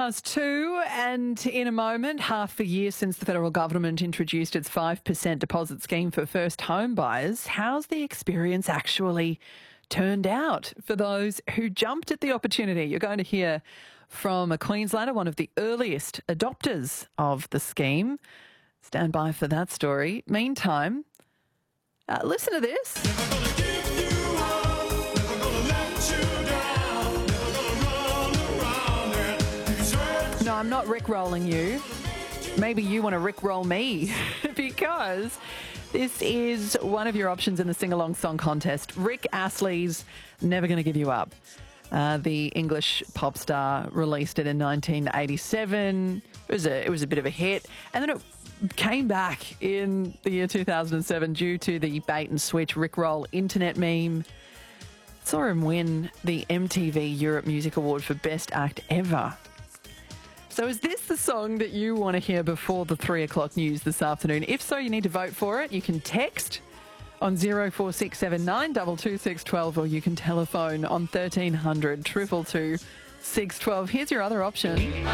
2:30, and in a moment, half a year since the federal government introduced its 5% deposit scheme for first home buyers, how's the experience actually turned out for those who jumped at the opportunity? You're going to hear from a Queenslander, one of the earliest adopters of the scheme. Stand by for that story. Meantime, listen to this. No, I'm not rickrolling you. Maybe you want to rickroll me because this is one of your options in the sing-along song contest. Rick Astley's Never Gonna Give You Up. The English pop star released it in 1987. It was a bit of a hit. And then it came back in the year 2007 due to the bait and switch Rickroll internet meme. Saw him win the MTV Europe Music Award for Best Act Ever. So is this the song that you want to hear before the 3 o'clock news this afternoon? If so, you need to vote for it. You can text on 04679 22612 or you can telephone on 1300 222 612. Here's your other option.